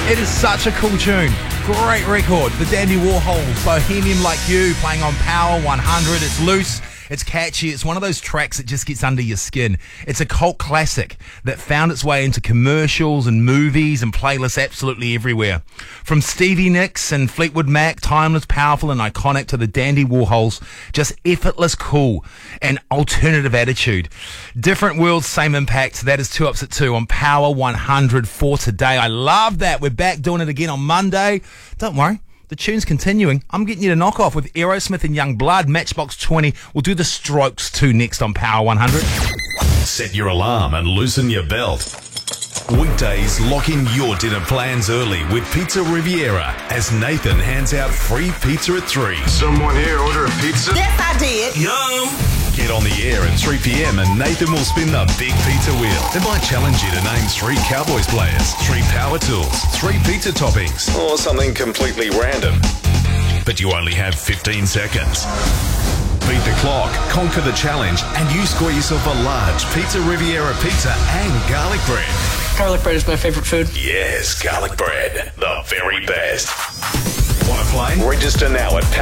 It is such a cool tune. Great record. The Dandy Warhols, Bohemian Like You, playing on Power 100. It's loose. It's catchy. It's one of those tracks that just gets under your skin. It's a cult classic that found its way into commercials and movies and playlists absolutely everywhere. From Stevie Nicks and Fleetwood Mac, timeless, powerful and iconic, to the Dandy Warhols, just effortless, cool and alternative attitude. Different worlds, same impact. That is 2 Ups at 2 on Power 100 for today. I love that. We're back doing it again on Monday. Don't worry. The tune's continuing. I'm getting you to knock off with Aerosmith and Young Blood, Matchbox 20. We'll do the Strokes too next on Power 100. Set your alarm and loosen your belt. Weekdays, lock in your dinner plans early with Pizza Riviera as Nathan hands out free pizza at 3. Someone here order a pizza? Yes, I did. Yum! Get on the air at 3 p.m. and Nathan will spin the big pizza wheel. They might challenge you to name 3 Cowboys players, 3 power tools, 3 pizza toppings, or something completely random. But you only have 15 seconds. Beat the clock, conquer the challenge, and you score yourself a large Pizza Riviera pizza and garlic bread. Garlic bread is my favorite food. Yes, garlic bread. The very best. Want to play? Register now at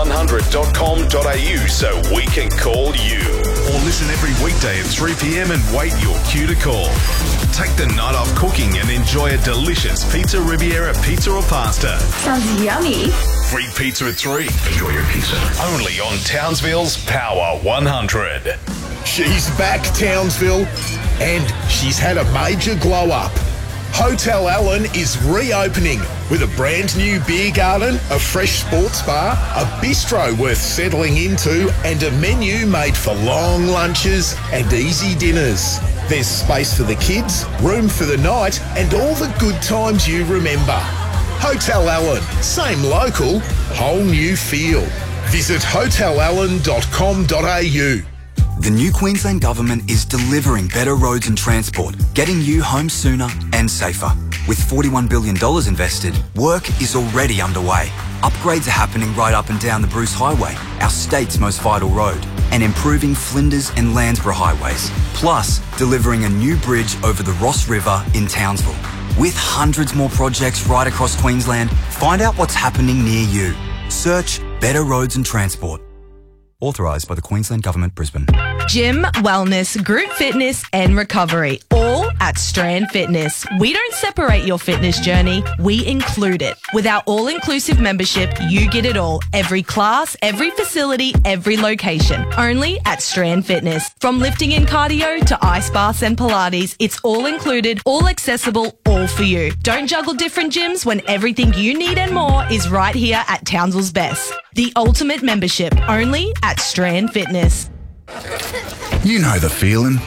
power100.com.au so we can call you. Or listen every weekday at 3 p.m. and wait your cue to call. Take the night off cooking and enjoy a delicious Pizza Riviera pizza or pasta. Sounds yummy. Free pizza at 3. Enjoy your pizza. Only on Townsville's Power 100. She's back, Townsville, and she's had a major glow up. Hotel Allen is reopening with a brand new beer garden, a fresh sports bar, a bistro worth settling into, and a menu made for long lunches and easy dinners. There's space for the kids, room for the night, and all the good times you remember. Hotel Allen, same local, whole new feel. Visit hotelallen.com.au. The new Queensland Government is delivering better roads and transport, getting you home sooner and safer. With $41 billion invested, work is already underway. Upgrades are happening right up and down the Bruce Highway, our state's most vital road, and improving Flinders and Landsborough highways, plus delivering a new bridge over the Ross River in Townsville. With hundreds more projects right across Queensland, find out what's happening near you. Search Better Roads and Transport. Authorised by the Queensland Government, Brisbane. Gym, wellness, group fitness and recovery, all at Strand Fitness. We don't separate your fitness journey, we include it. With our all-inclusive membership, you get it all. Every class, every facility, every location. Only at Strand Fitness. From lifting and cardio to ice baths and Pilates, it's all included, all accessible, all for you. Don't juggle different gyms when everything you need and more is right here at Townsville's Best. The ultimate membership, only at Strand Fitness. You know the feeling.